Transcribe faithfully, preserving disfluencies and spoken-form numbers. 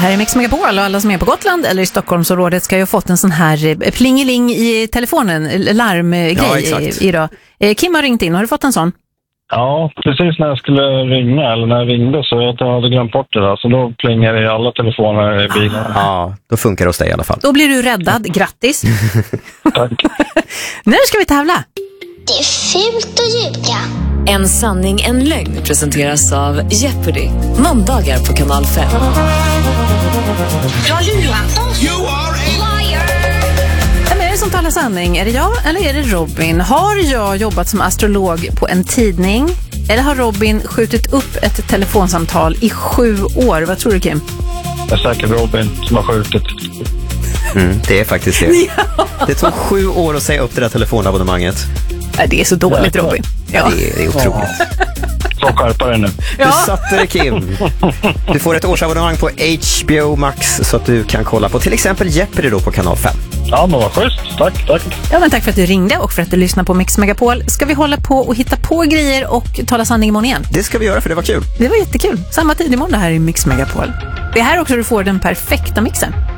här är Mix Megapol och alla som är på Gotland eller i Stockholmsområdet ska ju ha fått en sån här plingeling i telefonen, larmgrej ja, idag. Kim har ringt in, har du fått en sån? Ja, precis när jag skulle ringa eller när jag ringde så jag hade glömt bort det där. Så då plingar det i alla telefoner i bilen. Ja, då funkar det hos dig i alla fall. Då blir du räddad, grattis. Tack. Nu ska vi tävla. Det är fult att ljuga. En sanning, en lögn presenteras av Jeopardy. Måndagar på kanal fem. Jag lurar oss. You are a liar. Vem är det som talar sanning? Är det jag eller är det Robin? Har jag jobbat som astrolog på en tidning? Eller har Robin skjutit upp ett telefonsamtal i sju år? Vad tror du, Kim? Det är säkert Robin som har skjutit. Mm, det är faktiskt det. Ja. Det tog sju år att säga upp det där telefonabonnemanget. Det är så dåligt, Robin. Ja. Det, är, det är otroligt. Så skärpa dig nu. Ja. Du satte det, Kim. Du får ett årsabonnemang på H B O Max så att du kan kolla på till exempel Jeopardy då på kanal fem. Ja, men vad schysst. Tack, tack. Ja, men tack för att du ringde och för att du lyssnar på Mix Megapol. Ska vi hålla på och hitta på grejer och tala sanning imorgon igen? Det ska vi göra, för det var kul. Det var jättekul. Samma tid imorgon här i Mix Megapol. Det är här också du får den perfekta mixen.